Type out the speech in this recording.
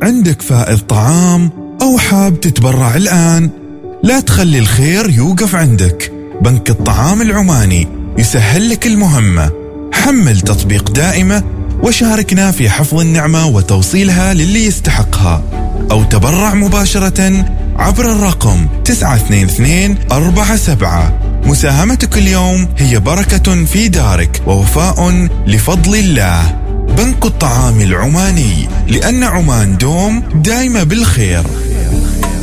عندك فائض طعام أو حاب تتبرع الآن؟ لا تخلي الخير يوقف عندك. بنك الطعام العماني يسهل لك المهمة. حمل تطبيق دائمة وشاركنا في حفظ النعمة وتوصيلها للي يستحقها، أو تبرع مباشرة عبر الرقم 92247. مساهمتك اليوم هي بركة في دارك ووفاء لفضل الله. بنك الطعام العماني، لأن عمان دوم دايمة بالخير.